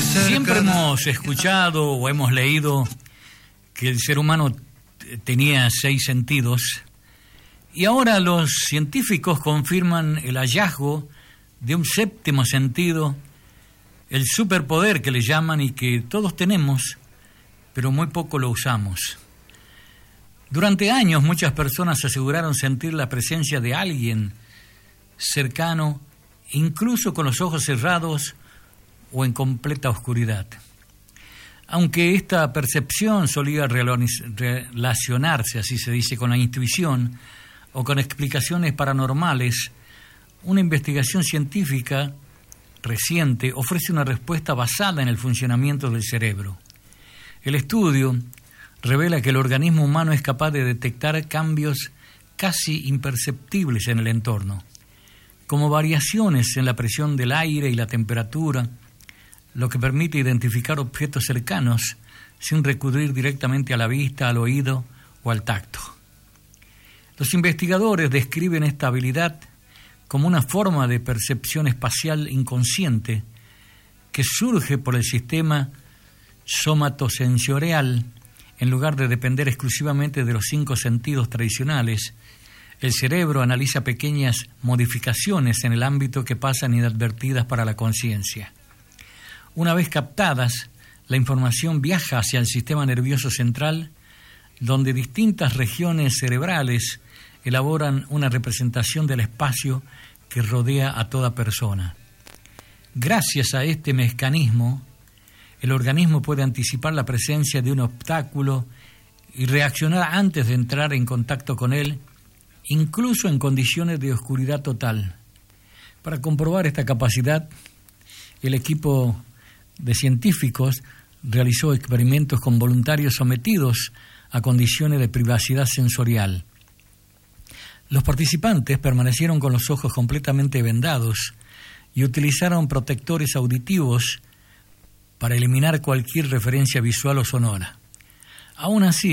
Siempre hemos escuchado o hemos leído que el ser humano tenía 6 sentidos y ahora los científicos confirman el hallazgo de un 7º sentido, el superpoder que le llaman y que todos tenemos, pero muy poco lo usamos. Durante años muchas personas aseguraron sentir la presencia de alguien cercano, incluso con los ojos cerrados o en completa oscuridad. Aunque esta percepción solía relacionarse, así se dice, con la intuición o con explicaciones paranormales, una investigación científica reciente ofrece una respuesta basada en el funcionamiento del cerebro. El estudio revela que el organismo humano es capaz de detectar cambios casi imperceptibles en el entorno, como variaciones en la presión del aire y la temperatura, lo que permite identificar objetos cercanos sin recurrir directamente a la vista, al oído o al tacto. Los investigadores describen esta habilidad como una forma de percepción espacial inconsciente que surge por el sistema somatosensorial. En lugar de depender exclusivamente de los 5 sentidos tradicionales, el cerebro analiza pequeñas modificaciones en el ámbito que pasan inadvertidas para la conciencia. Una vez captadas, la información viaja hacia el sistema nervioso central, donde distintas regiones cerebrales elaboran una representación del espacio que rodea a toda persona. Gracias a este mecanismo, el organismo puede anticipar la presencia de un obstáculo y reaccionar antes de entrar en contacto con él, incluso en condiciones de oscuridad total. Para comprobar esta capacidad, el equipo de científicos realizó experimentos con voluntarios sometidos a condiciones de privacidad sensorial. Los participantes permanecieron con los ojos completamente vendados y utilizaron protectores auditivos para eliminar cualquier referencia visual o sonora. Aún así,